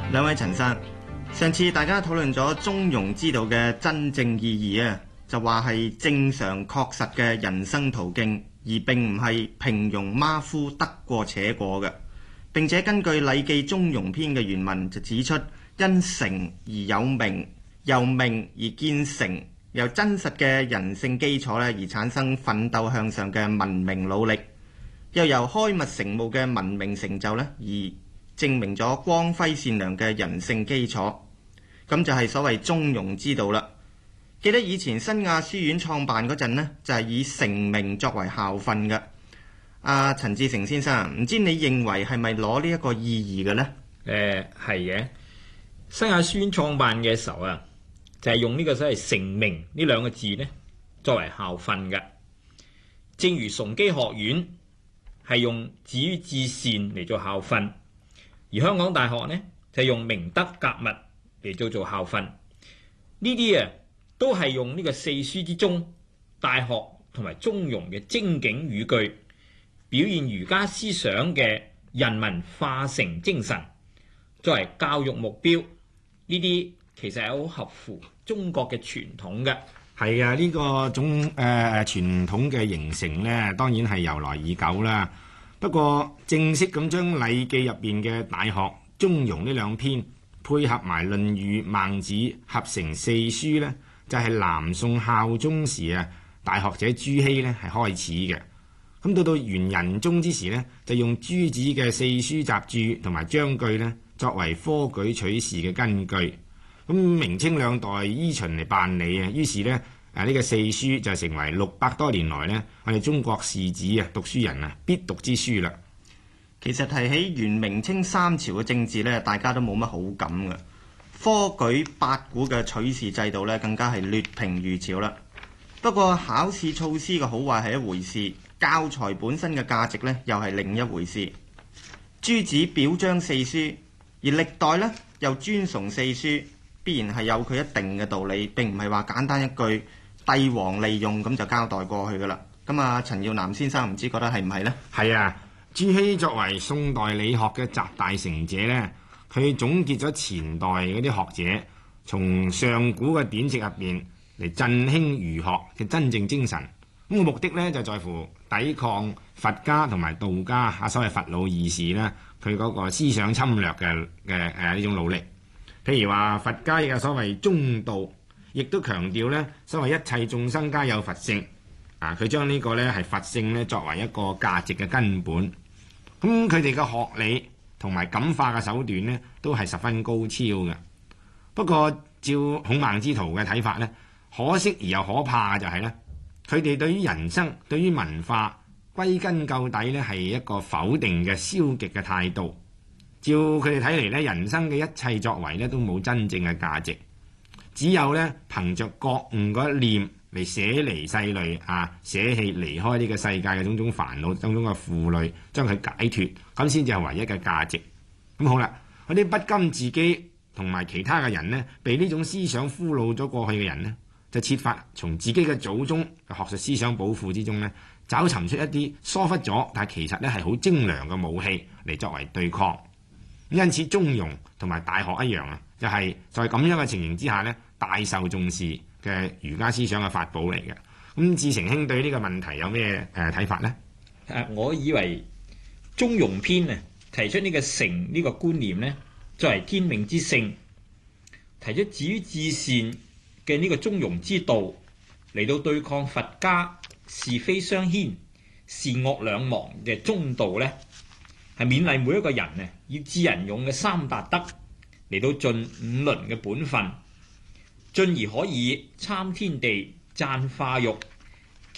兩位陳生，上次大家討論咗中庸之道嘅真正意義啊，就話係正常確實嘅人生途徑，而並唔係平庸馬虎得過且過嘅。並且根據《禮記·中庸篇》嘅原文就指出，因成而有名，由名而見成，由真實嘅人性基礎而產生奮鬥向上嘅文明努力，又由開密成務嘅文明成就而證明咗光輝善良嘅人性基礎。咁就係所謂中庸之道啦。記得以前新亞書院創辦嗰陣呢，就係以成名作為校訓嘅。陳志成先生，唔知你認為係咪攞呢一個意義嘅呢？ 係嘅。新亞書院創辦嘅時候啊，就係用呢個所謂成名呢兩個字呢作為校訓嘅。正如崇基學院係用止於至善嚟做校訓，而香港大學呢就用明德格物嚟做校訓。呢啲啊都係用呢個四書之中大學同埋中庸嘅精警語句，表現儒家思想嘅人民化成精神，作為教育目標。呢啲其實係好合乎中國嘅傳統嘅。 係啊，呢個種傳統嘅形成呢，當然係由來已久啦。不過正式咁將《禮記》入邊嘅《大學》《中庸》呢兩篇配合埋《論語》《孟子》合成四書呢，就係南宋孝宗時啊，大學者朱熹呢係開始嘅。咁到元仁宗之時呢，就用朱子嘅四書集注同埋章句呢作為科舉取士嘅根據。咁明清兩代依循嚟辦理啊，於是呢，呢個四書就成為600多年來呢我哋中國士子啊讀書人啊必讀之書啦。 其實提起元明清三朝嘅政治呢，大家都冇乜好感嘅。科舉八股嘅取士制度呢，更加係劣評如潮啦。不過考試措施嘅好壞係一回事，教材本身嘅價值呢，又係另一回事。朱子表彰四書，而歷代呢又尊崇四書，必然係有佢一定嘅道理，並唔係話簡單一句帝王利用咁就交代過去噶啦。咁陳耀南先生唔知覺得係唔係呢？ 係啊，朱熹作為宋代理學嘅集大成者呢，佢總結咗前代嗰啲學者從上古嘅典籍入邊嚟振興儒學嘅真正精神。咁個目的呢，就在乎抵抗佛家同埋道家所謂佛老二事呢，佢嗰個思想侵略嘅呢種努力。譬如話佛家嘅所謂中道，亦都強調呢所謂一切眾生皆有佛性。佢將呢個呢係佛性呢作為一個價值嘅根本。咁佢哋嘅學理同埋感化嘅手段呢，都係十分高超嘅。不過照孔孟之徒嘅睇法呢，可惜而又可怕嘅就係呢，佢哋對於人生、對於文化，歸根究底呢係一個否定嘅消極嘅態度。照佢哋睇嚟呢，人生嘅一切作為呢都冇真正嘅價值，只有呢憑着覺悟嗰一念嚟捨離世累捨棄離開呢個世界嘅種種煩惱、種種嘅負累，將佢解脫，咁先至係唯一嘅價值。咁好啦，嗰啲不甘自己同埋其他嘅人呢，被呢種思想俘虜咗過去嘅人呢，就設法從自己嘅祖宗嘅學術思想寶庫之中呢，找尋出一啲疏忽咗但係其實呢係好精良嘅武器嚟作為對抗。因此中庸同埋大學一樣啊，就係在咁樣嘅情形之下呢，大受重視嘅儒家思想嘅法寶嚟嘅。咁志成兄對呢個問題有咩睇法呢？ 我以為中庸篇啊提出呢個成呢個觀念呢，作為天命之性，提出止於至善嘅呢個中庸之道嚟到對抗佛家是非相牽、善惡兩忘嘅中道呢，係勉勵每一個人啊，以智仁勇嘅三達德嚟到盡五倫嘅本分，進而可以參天地、贊化育、